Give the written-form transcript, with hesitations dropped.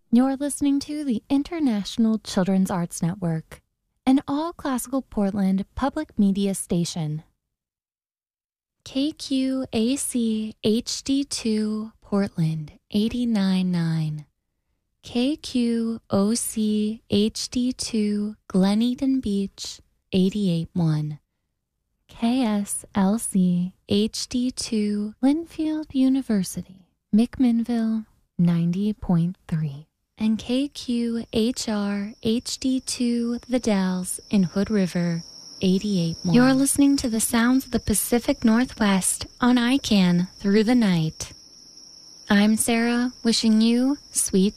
You're listening to the International Children's Arts Network, an all-classical Portland public media station. KQAC HD2 Portland 89.9. KQOC HD2 Glen Eden Beach 88.1. KSLC HD2 Linfield University, McMinnville 90.3. And KQHR HD2 The Dalles in Hood River 88.1. You're listening to the sounds of the Pacific Northwest on ICANN through the night. I'm Sarah, wishing you sweet